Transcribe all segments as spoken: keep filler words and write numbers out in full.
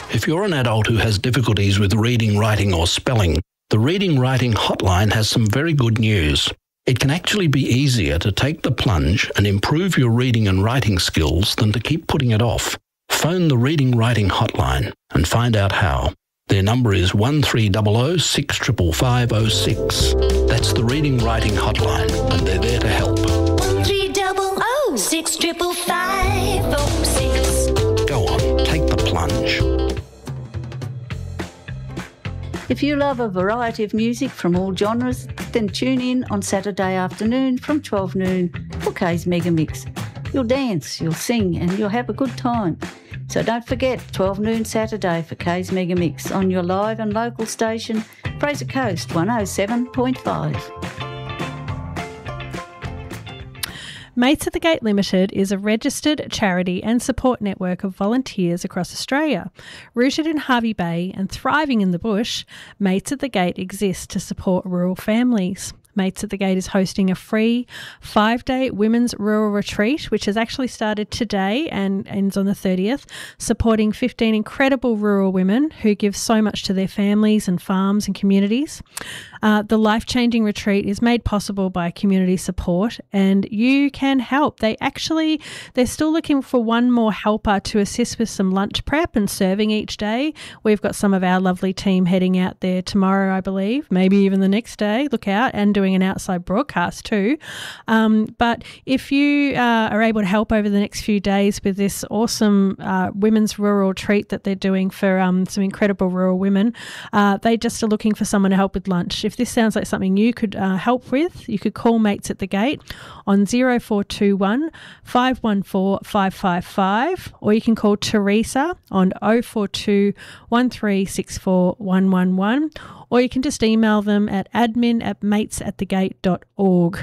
If you're an adult who has difficulties with reading, writing or spelling, the Reading Writing Hotline has some very good news. It can actually be easier to take the plunge and improve your reading and writing skills than to keep putting it off. Phone the Reading Writing Hotline and find out how. Their number is one three zero zero six five five zero six. That's the Reading Writing Hotline, and they're there to help. one three zero zero six five five zero six. Go on, take the plunge. If you love a variety of music from all genres, then tune in on Saturday afternoon from twelve noon for Kay's Mega Mix. You'll dance, you'll sing and you'll have a good time. So don't forget, twelve noon Saturday for Kay's Mega Mix on your live and local station, Fraser Coast one oh seven point five. Mates at the Gate Limited is a registered charity and support network of volunteers across Australia. Rooted in Hervey Bay and thriving in the bush, Mates at the Gate exists to support rural families. Mates at the Gate is hosting a free five-day women's rural retreat, which has actually started today and ends on the thirtieth, supporting fifteen incredible rural women who give so much to their families and farms and communities. Uh, the life-changing retreat is made possible by community support, and you can help. They actually, they're still looking for one more helper to assist with some lunch prep and serving each day. We've got some of our lovely team heading out there tomorrow, I believe, maybe even the next day. Look out, and doing an outside broadcast too. Um, but if you uh, are able to help over the next few days with this awesome uh, women's rural treat that they're doing for um, some incredible rural women, uh, they just are looking for someone to help with lunch. If this sounds like something you could uh, help with, you could call Mates at the Gate on zero four two one, five one four, five five five, or you can call Teresa on oh four two, one three six four, one one one, or you can just email them at admin at mates at the gate dot org.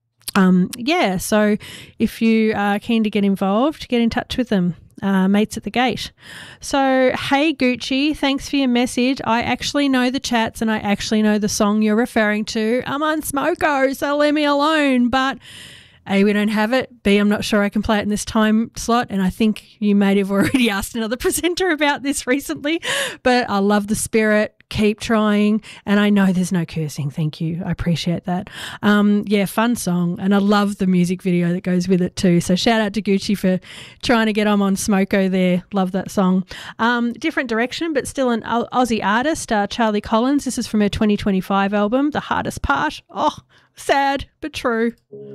Um, yeah, so if you are keen to get involved, get in touch with them. Uh, Mates at the Gate. So, hey Gucci, thanks for your message. I actually know the chats and I actually know the song you're referring to. I'm on Smoko, so leave me alone. But A, we don't have it. B, I'm not sure I can play it in this time slot. And I think you may have already asked another presenter about this recently. But I love the spirit. Keep trying. And I know there's no cursing. Thank you. I appreciate that. Um, yeah, fun song. And I love the music video that goes with it too. So shout out to Gucci for trying to get on on Smoko there. Love that song. Um, different direction, but still an Aussie artist, uh, Charlie Collins. This is from her twenty twenty-five album, The Hardest Part. Oh, sad, but true.